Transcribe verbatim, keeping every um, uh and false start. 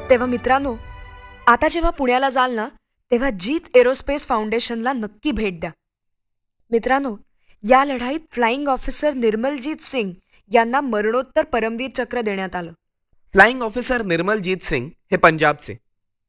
तेव्हा मित्रांनो, आता जेव्हा पुण्याला जाल ना, तेव्हा जीत एरोस्पेस फाउंडेशनला नक्की भेट द्या. मित्रांनो, या लढाईत फ्लाइंग ऑफिसर निर्मलजीत सिंग यांना मरणोत्तर परमवीर चक्र देण्यात आलं. फ्लाइंग ऑफिसर निर्मलजीत सिंग हे पंजाबचे